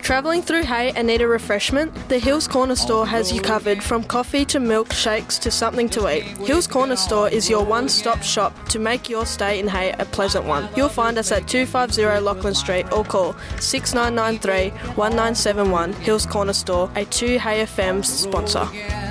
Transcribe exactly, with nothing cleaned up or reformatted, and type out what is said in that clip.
Travelling through Hay and need a refreshment? The Hills Corner Store has you covered, from coffee to milkshakes to something to eat. Hills Corner Store is your one-stop shop to make your stay in Hay a pleasant one. You'll find us at two fifty Lachlan Street or call six nine nine three, one nine seven one. Hills Corner Store, a two Hay F M sponsor.